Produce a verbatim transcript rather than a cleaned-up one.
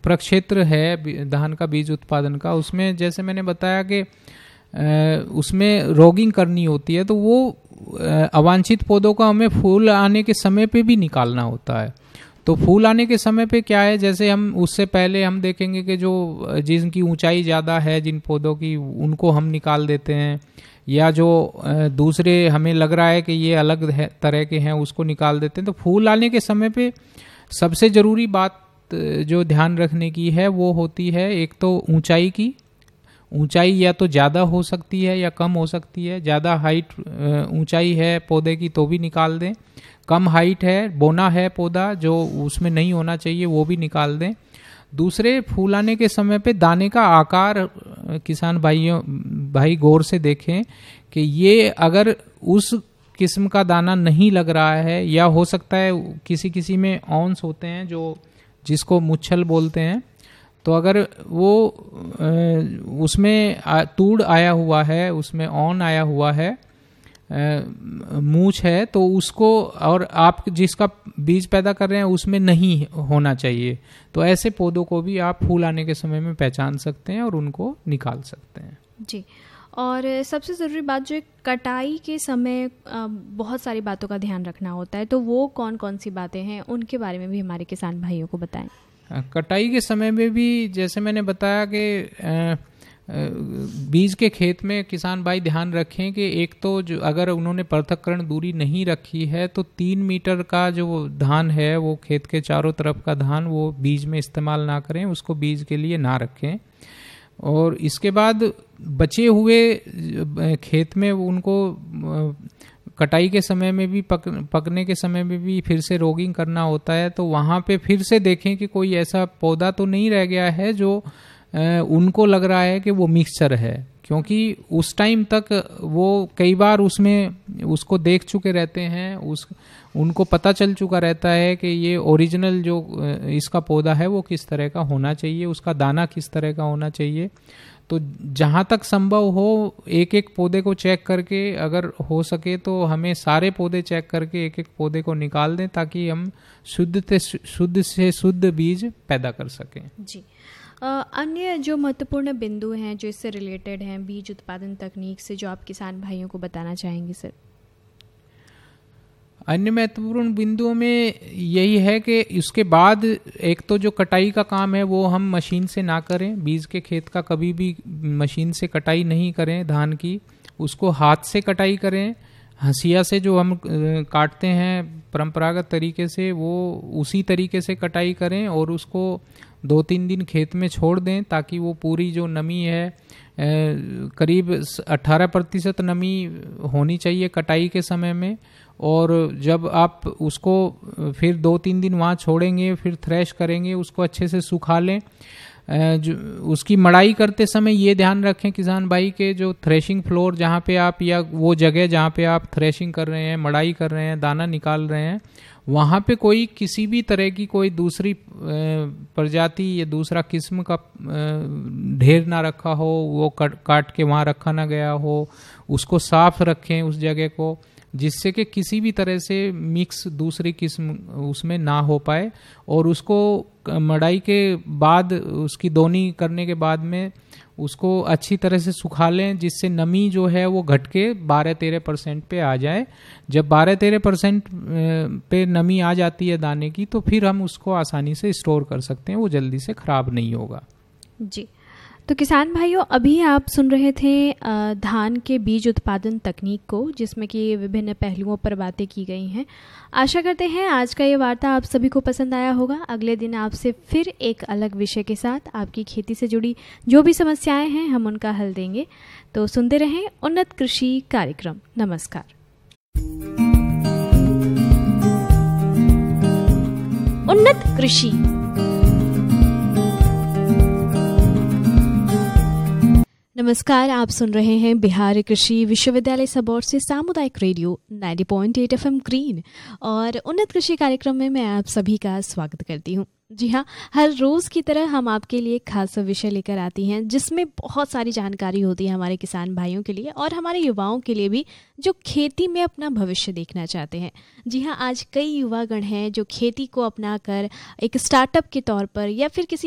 प्रक्षेत्र है धान का बीज उत्पादन का, उसमें जैसे मैंने बताया कि उसमें रोगिंग करनी होती है, तो वो अवांछित पौधों का हमें फूल आने के समय पे भी निकालना होता है। तो फूल आने के समय पे क्या है, जैसे हम उससे पहले हम देखेंगे कि जो जिनकी ऊंचाई ज़्यादा है जिन पौधों की, उनको हम निकाल देते हैं, या जो दूसरे हमें लग रहा है कि ये अलग है तरह के हैं उसको निकाल देते हैं। तो फूल आने के समय पे सबसे ज़रूरी बात जो ध्यान रखने की है वो होती है, एक तो ऊंचाई की, ऊंचाई या तो ज़्यादा हो सकती है या कम हो सकती है। ज़्यादा हाइट ऊंचाई है पौधे की तो भी निकाल दें, कम हाइट है, बोना है पौधा जो उसमें नहीं होना चाहिए वो भी निकाल दें। दूसरे, फूल आने के समय पे दाने का आकार किसान भाइयों भाई गौर से देखें कि ये अगर उस किस्म का दाना नहीं लग रहा है, या हो सकता है किसी किसी में ऑन्स होते हैं जो जिसको मुच्छल बोलते हैं, तो अगर वो उसमें तूड़ आया हुआ है, उसमें ऑन आया हुआ है, मूछ है, तो उसको, और आप जिसका बीज पैदा कर रहे हैं उसमें नहीं होना चाहिए, तो ऐसे पौधों को भी आप फूल आने के समय में पहचान सकते हैं और उनको निकाल सकते हैं। जी, और सबसे ज़रूरी बात जो कटाई के समय बहुत सारी बातों का ध्यान रखना होता है, तो वो कौन कौन सी बातें हैं, उनके बारे में भी हमारे किसान भाइयों को बताएं। कटाई के समय में भी जैसे मैंने बताया कि बीज के खेत में किसान भाई ध्यान रखें कि एक तो जो अगर उन्होंने पृथक्करण दूरी नहीं रखी है तो तीन मीटर का जो धान है वो खेत के चारों तरफ का धान वो बीज में इस्तेमाल ना करें, उसको बीज के लिए ना रखें। और इसके बाद बचे हुए खेत में उनको कटाई के समय में भी पक, पकने के समय में भी फिर से रोगिंग करना होता है, तो वहाँ पे फिर से देखें कि कोई ऐसा पौधा तो नहीं रह गया है जो उनको लग रहा है कि वो मिक्सचर है, क्योंकि उस टाइम तक वो कई बार उसमें उसको देख चुके रहते हैं, उस उनको पता चल चुका रहता है कि ये ओरिजिनल जो इसका पौधा है वो किस तरह का होना चाहिए, उसका दाना किस तरह का होना चाहिए। तो जहाँ तक संभव हो एक एक पौधे को चेक करके, अगर हो सके तो हमें सारे पौधे चेक करके एक एक पौधे को निकाल दें ताकि हम शुद्ध से शुद्ध से शुद्ध बीज पैदा कर सकें। जी, अन्य जो महत्वपूर्ण बिंदु हैं जो इससे रिलेटेड हैं बीज उत्पादन तकनीक से, जो आप किसान भाइयों को बताना चाहेंगे सर? अन्य महत्वपूर्ण बिंदुओं में यही है कि उसके बाद एक तो जो कटाई का काम है वो हम मशीन से ना करें, बीज के खेत का कभी भी मशीन से कटाई नहीं करें धान की, उसको हाथ से कटाई करें। हंसिया से जो हम काटते हैं परंपरागत तरीके से, वो उसी तरीके से कटाई करें और उसको दो तीन दिन खेत में छोड़ दें ताकि वो पूरी जो नमी है, करीब अठारह प्रतिशत नमी होनी चाहिए कटाई के समय में। और जब आप उसको फिर दो तीन दिन वहाँ छोड़ेंगे, फिर थ्रेश करेंगे, उसको अच्छे से सुखा लें। जो उसकी मड़ाई करते समय ये ध्यान रखें किसान भाई के जो थ्रेशिंग फ्लोर जहाँ पे आप, या वो जगह जहाँ पे आप थ्रेशिंग कर रहे हैं, मड़ाई कर रहे हैं, दाना निकाल रहे हैं, वहाँ पे कोई किसी भी तरह की कोई दूसरी प्रजाति या दूसरा किस्म का ढेर ना रखा हो, वो काट के वहाँ रखा ना गया हो, उसको साफ रखें उस जगह को, जिससे कि किसी भी तरह से मिक्स दूसरी किस्म उसमें ना हो पाए। और उसको मड़ाई के बाद, उसकी दोनी करने के बाद में उसको अच्छी तरह से सुखा लें, जिससे नमी जो है वो घट के बारह तेरह परसेंट पे आ जाए। जब बारह तेरह परसेंट पे नमी आ जाती है दाने की, तो फिर हम उसको आसानी से स्टोर कर सकते हैं, वो जल्दी से ख़राब नहीं होगा। जी, तो किसान भाइयों, अभी आप सुन रहे थे धान के बीज उत्पादन तकनीक को, जिसमें कि विभिन्न पहलुओं पर बातें की गई हैं। आशा करते हैं आज का ये वार्ता आप सभी को पसंद आया होगा। अगले दिन आपसे फिर एक अलग विषय के साथ आपकी खेती से जुड़ी जो भी समस्याएं हैं हम उनका हल देंगे। तो सुनते रहें उन्नत कृषि कार्यक्रम। नमस्कार। उन्नत कृषि। नमस्कार, आप सुन रहे हैं बिहार कृषि विश्वविद्यालय सबौर से सामुदायिक रेडियो नब्बे पॉइंट आठ एफ एम ग्रीन, और उन्नत कृषि कार्यक्रम में मैं आप सभी का स्वागत करती हूं। जी हाँ, हर रोज़ की तरह हम आपके लिए खास विषय लेकर आती हैं जिसमें बहुत सारी जानकारी होती है हमारे किसान भाइयों के लिए और हमारे युवाओं के लिए भी, जो खेती में अपना भविष्य देखना चाहते हैं। जी हाँ, आज कई युवागण हैं जो खेती को अपनाकर एक स्टार्टअप के तौर पर या फिर किसी